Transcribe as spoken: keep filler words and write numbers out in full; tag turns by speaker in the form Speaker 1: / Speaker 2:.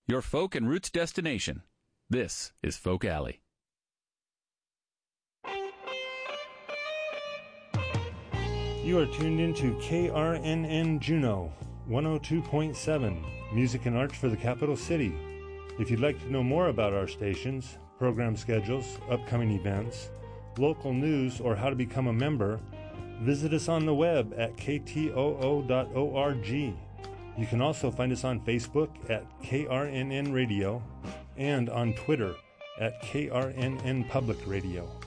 Speaker 1: your folk and roots destination. This is Folk Alley.
Speaker 2: You are tuned into K R N N Juneau, one oh two point seven, music and arts for the capital city. If you'd like to know more about our stations, program schedules, upcoming events, local news, or how to become a member, visit us on the web at k t o o dot org. You can also find us on Facebook at K R N N Radio and on Twitter at K R N N Public Radio.